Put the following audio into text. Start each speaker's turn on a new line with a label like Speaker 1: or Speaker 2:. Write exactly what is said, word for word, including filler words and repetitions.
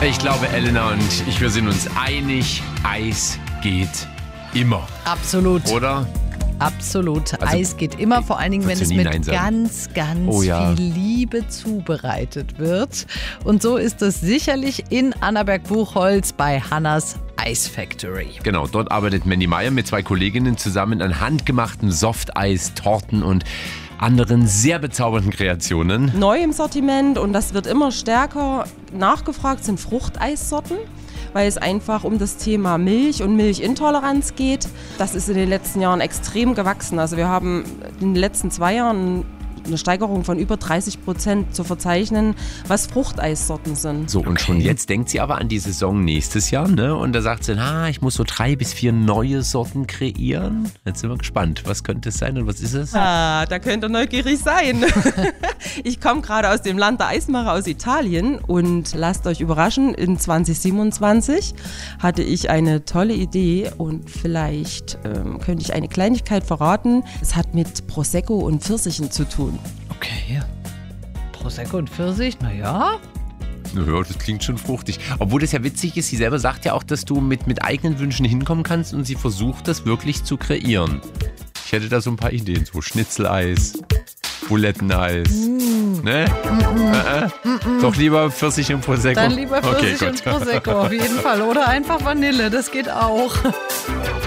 Speaker 1: Ich glaube, Elena und ich, wir sind uns einig, Eis geht immer.
Speaker 2: Absolut.
Speaker 1: Oder?
Speaker 2: Absolut.
Speaker 1: Also,
Speaker 2: Eis geht immer, vor allen Dingen, wenn es mit ganz, ganz
Speaker 1: oh, ja.
Speaker 2: viel Liebe zubereitet wird. Und so ist es sicherlich in Annaberg-Buchholz bei Hannas Ice Factory.
Speaker 1: Genau, dort arbeitet Mandy Meyer mit zwei Kolleginnen zusammen an handgemachten Softeis, Torten und anderen sehr bezaubernden Kreationen.
Speaker 3: Neu im Sortiment und das wird immer stärker nachgefragt, sind Fruchteissorten, weil es einfach um das Thema Milch und Milchintoleranz geht. Das ist in den letzten Jahren extrem gewachsen. Also wir haben in den letzten zwei Jahren eine Steigerung von über dreißig Prozent zu verzeichnen, was Fruchteissorten sind.
Speaker 1: So, und schon jetzt denkt sie aber an die Saison nächstes Jahr, ne? Und da sagt sie, ah, ich muss so drei bis vier neue Sorten kreieren. Jetzt sind wir gespannt. Was könnte es sein und was ist es?
Speaker 3: Ah, da könnt ihr neugierig sein. Ich komme gerade aus dem Land der Eismacher aus Italien und lasst euch überraschen, in zwanzig siebenundzwanzig hatte ich eine tolle Idee und vielleicht ähm, könnte ich eine Kleinigkeit verraten. Es hat mit Prosecco und Pfirsichen zu tun.
Speaker 2: Okay. Prosecco und Pfirsich, naja.
Speaker 1: Ja, das klingt schon fruchtig. Obwohl das ja witzig ist, sie selber sagt ja auch, dass du mit, mit eigenen Wünschen hinkommen kannst und sie versucht, das wirklich zu kreieren. Ich hätte da so ein paar Ideen, so Schnitzeleis, Buletteneis. Mm. Ne? Mm -mm. Äh, äh. Doch lieber Pfirsich und Prosecco.
Speaker 2: Dann lieber Pfirsich
Speaker 1: okay,
Speaker 2: und Prosecco, auf jeden Fall. Oder einfach Vanille, das geht auch.